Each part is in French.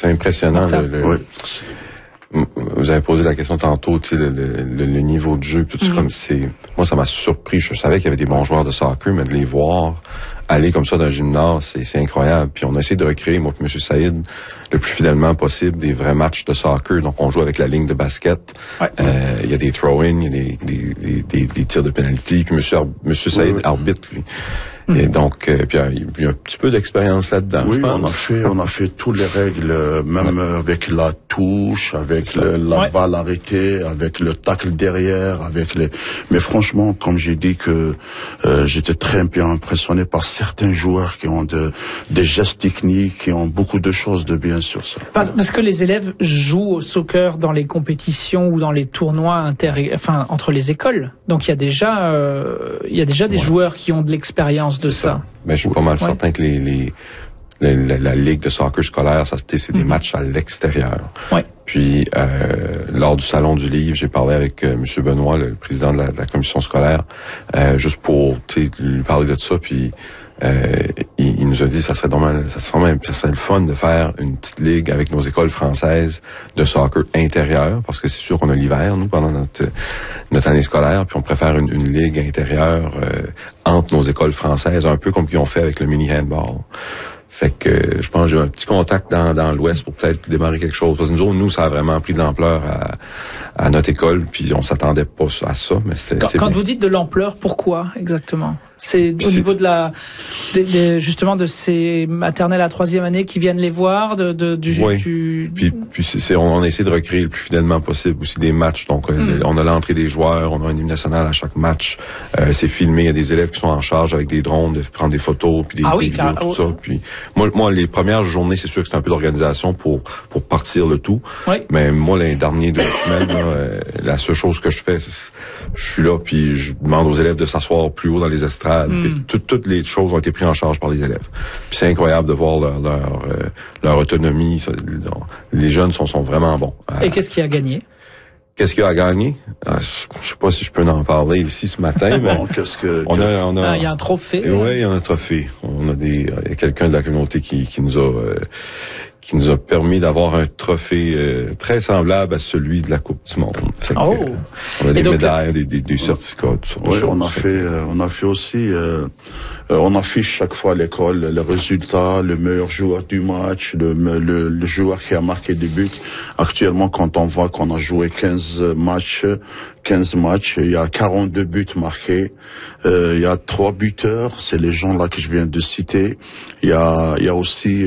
C'est impressionnant. Oui. Vous avez posé la question tantôt, tu sais, le niveau de jeu, tout ça, comme moi, ça m'a surpris. Je savais qu'il y avait des bons joueurs de soccer, mais de les voir aller comme ça dans un gymnase, c'est incroyable. Puis on a essayé de recréer, moi et M. Saïd, le plus fidèlement possible, des vrais matchs de soccer. Donc on joue avec la ligne de basket. Ouais. Il y a des throw-in, il y a des tirs de penalty. Puis M. Saïd arbitre, lui. Et donc, puis il y a un petit peu d'expérience là-dedans. Oui, je pense. on a fait toutes les règles, même avec la touche, avec la balle arrêtée, avec le tacle derrière, mais franchement, comme j'ai dit que j'étais très bien impressionné par certains joueurs qui ont des gestes techniques, qui ont beaucoup de choses de bien sur ça. Parce que les élèves jouent au soccer dans les compétitions ou dans les tournois entre les écoles. Donc il y a déjà des joueurs qui ont de l'expérience de ça. Ben, je suis pas mal certain que la ligue de soccer scolaire, c'est des matchs à l'extérieur. Ouais. Puis lors du salon du livre, j'ai parlé avec M. Benoît, le président de la commission scolaire, juste pour lui parler de ça. Puis il nous a dit ça serait le fun de faire une petite ligue avec nos écoles françaises de soccer intérieur, parce que c'est sûr qu'on a l'hiver, nous, pendant notre année scolaire, puis on préfère une ligue intérieure entre nos écoles françaises, un peu comme qu'ils ont fait avec le mini-handball. Fait que je pense que j'ai un petit contact dans l'Ouest pour peut-être démarrer quelque chose. Parce que nous, ça a vraiment pris de l'ampleur à notre école, puis on s'attendait pas à ça, mais c'est Quand vous dites de l'ampleur, pourquoi exactement? C'est au niveau justement de ces maternelles à 3e année qui viennent les voir, Puis on a essayé de recréer le plus fidèlement possible aussi des matchs. Donc on a l'entrée des joueurs, on a un hymne national à chaque match. C'est filmé, il y a des élèves qui sont en charge avec des drones de prendre des photos puis des vidéos, tout ça. Puis moi les premières journées, c'est sûr que c'est un peu d'organisation pour partir le tout. Oui. Mais moi les derniers 2 semaines, la seule chose que je fais, je suis là puis je demande aux élèves de s'asseoir plus haut dans les estrades. Toutes les choses ont été prises en charge par les élèves. Puis c'est incroyable de voir leur autonomie. Les jeunes sont vraiment bons. Et qu'est-ce qui a gagné? Qu'est-ce qu'il y a à gagner? Je sais pas si je peux en parler ici ce matin, mais il y a un trophée. Oui, il y a un trophée. Il y a quelqu'un de la communauté qui nous a permis d'avoir un trophée très semblable à celui de la Coupe du Monde. On a des médailles, des certificats, tout ça. Oui, on a fait aussi, on affiche chaque fois à l'école le résultat, le meilleur joueur du match, le joueur qui a marqué des buts. Actuellement, quand on voit qu'on a joué 15 matchs, il y a 42 buts marqués. Il y a 3 buteurs, c'est les gens là que je viens de citer. Il y a aussi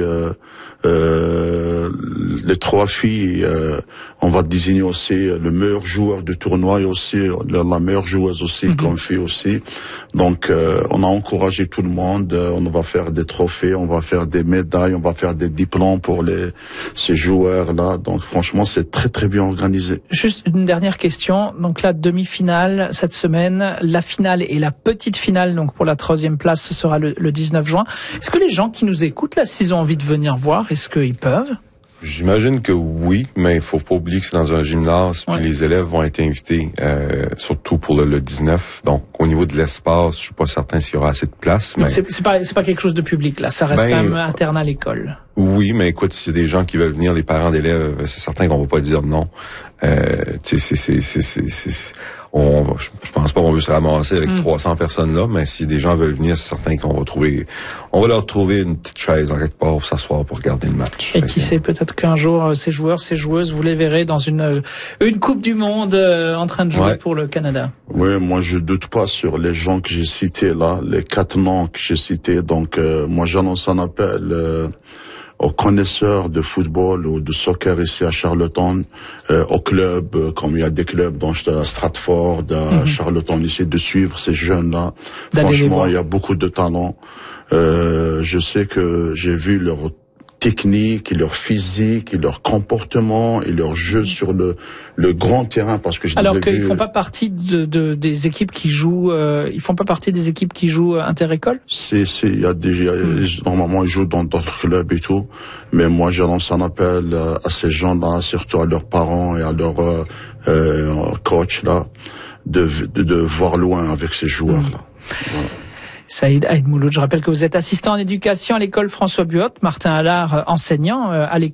les 3 filles, on va désigner aussi le meilleur joueur du tournoi et aussi la meilleure joueuse aussi, comme fille aussi. Donc, on a encouragé tout le monde. On va faire des trophées, on va faire des médailles, on va faire des diplômes pour ces joueurs-là. Donc, franchement, c'est très, très bien organisé. Juste une dernière question. Donc, la demi-finale cette semaine, la finale et la petite finale, donc pour la 3e place, ce sera le 19 juin. Est-ce que les gens qui nous écoutent, là, s'ils ont envie de venir voir, est-ce qu'ils peuvent? J'imagine que oui, mais il faut pas oublier que c'est dans un gymnase, puis les élèves vont être invités, surtout pour le 19. Donc, au niveau de l'espace, je suis pas certain s'il y aura assez de place. Donc, mais c'est pas quelque chose de public, là. Ça reste quand même interne à l'école. Oui, mais écoute, s'il y a des gens qui veulent venir, les parents d'élèves, c'est certain qu'on va pas dire non. Je pense pas qu'on veut se ramasser avec 300 personnes là, mais si des gens veulent venir, c'est certain qu'on va leur trouver une petite chaise en quelque part pour s'asseoir pour regarder le match. Et qui sait, peut-être qu'un jour, ces joueurs, ces joueuses, vous les verrez dans une Coupe du Monde en train de jouer pour le Canada. Oui, moi je doute pas sur les gens que j'ai cités là, les 4 noms que j'ai cités. Donc moi j'annonce un appel aux connaisseurs de football ou de soccer ici à Charlottetown, au club, comme il y a des clubs dans Stratford, à Charlottetown ici, de suivre ces jeunes-là. Franchement, il y a beaucoup de talent. Je sais que j'ai vu leur technique, et leur physique, et leur comportement, et leur jeu sur le grand terrain, parce que alors qu'ils font pas partie des équipes qui jouent, ils font pas partie des équipes qui jouent inter-école. Il y a normalement ils jouent dans d'autres clubs et tout, mais moi je lance un appel à ces gens-là, surtout à leurs parents et à leurs coachs là, de voir loin avec ces joueurs-là. Voilà. Saïd Aïd Mouloud, je rappelle que vous êtes assistant en éducation à l'école François Buot, Martin Allard enseignant à l'école.